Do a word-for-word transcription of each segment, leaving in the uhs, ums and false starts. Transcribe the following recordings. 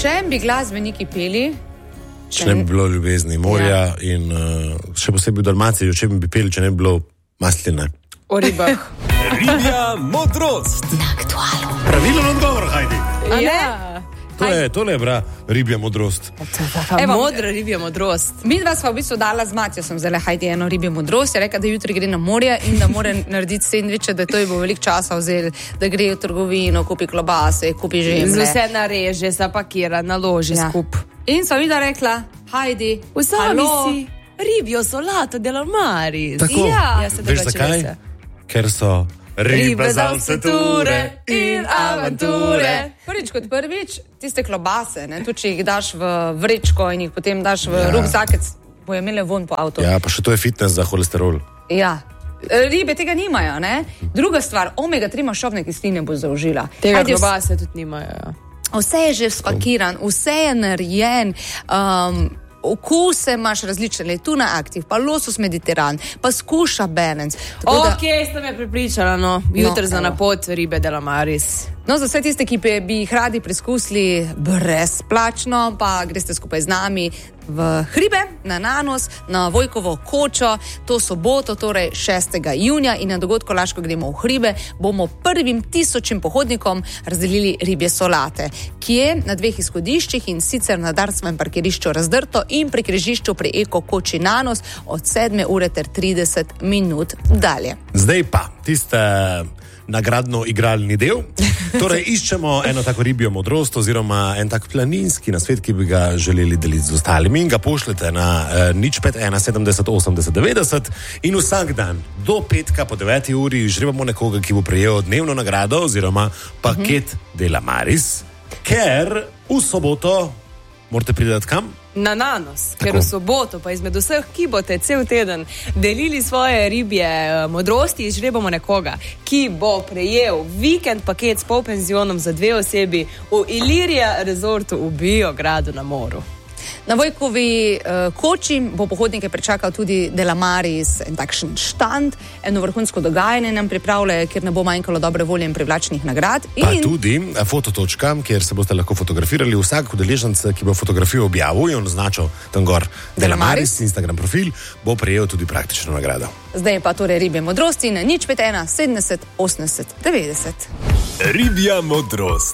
če bi glasbeniki peli, če ne bi bilo ljubezni, morja ja. in uh, še posebej v Dalmaciji, če bi peli, če ne bi bilo masline. O ribah. Ribja modrost. Na Aktualu. Pravilen odgovor, Hajdi. Ja. To je, tole je bra, ribja modrost. Evo, Modra ribja modrost. Mi dva sva v bistvu dala z Matjo, sem vzela Hajdi eno ribjo modrost, je rekla, da jutri gre na morje in da mora narediti sendviče, da to ji bo veliko časa vzel, da gre v trgovino, kupi klobase, kupi žemlje. Vse nareže, zapakira, naloži Ja. skup. In sva videla rekla, Hajdi, Vzami halo. si ribjo solato della Maris. Tako, Ja. Ja, se veš drugače zakaj? vese. Ker so ribe za vse ture in avanture. Prvič kot prvič, tiste klobase, ne, tudi če jih daš v vrečko in jih potem daš v ja. rukzakec, bojo imele von po avtu. Ja, pa še to je fitness za holesterol. Ja. Ribe tega nimajo, ne? Druga stvar, omega tri maščobne kisline bo zaužila. Tega Ajde, klobase tudi nimajo. Vse je že spakiran, vse je narejen, um, okuse imaš različne, tuna aktiv, pa losos mediteran, pa skuša balance. Tako da- Ok, ste me pripričala, no. Jutr No, za evo. napot ribe della Maris. No, za vse tiste, ki pe- bi jih radi preskusili brezplačno, pa greste skupaj z nami v hribe, na Nanos, na Vojkovo kočo, to soboto, torej šestega junija in na dogodku Laško gremo v hribe, bomo prvim tisočim pohodnikom razdelili ribje solate, ki je na dveh izhodiščih in sicer na Darsovem parkirišču Razdrto in pri križišču pri Eko koči Nanos od sedme ure ter trideset minut dalje. Zdaj pa, tiste nagradno igralni del. Torej, iščemo eno tako ribjo modrost oziroma en tak planinski nasvet, ki bi ga želeli deliti z ostalimi in ga pošljete na eh, nič pet ena sedemdeset osemdeset devetdeset in vsak dan do petka po deveti uri žrebamo nekoga, ki bo prejel dnevno nagrado oziroma paket uh-huh. della Maris, ker v soboto morate priti kam? Na Nanos, ker Tako. v soboto pa izmed vseh, ki boste cel teden delili svoje ribje eh, modrosti, izžrebamo nekoga, ki bo prejel vikend paket s polpenzionom za dve osebi v Ilirija Resortu v Biogradu na moru. Na Vojkovi uh, koči bo pohodnike pričakal tudi Della Maris, en takšen štand, eno vrhunsko dogajanje nam pripravljajo, kjer ne bo manjkalo dobre volje in privlačnih nagrad. Pa In tudi eh, fototočka, kjer se boste lahko fotografirali. Vsak udeleženec, ki bo fotografijo objavil in označil tam gor Della Maris, Instagram profil, bo prejel tudi praktično nagrado. zdaj pa torej ribje modrosti na nič pet ena sedemdeset osemdeset devetdeset. Ribja modrost.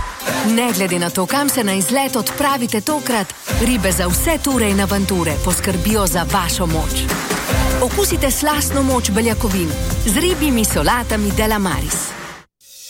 Ne glede na to, kam se na izlet odpravite tokrat, ribe za vse ture in avanture poskrbijo za vašo moč. Okusite slastno moč beljakovin z ribjimi solatami Della Maris.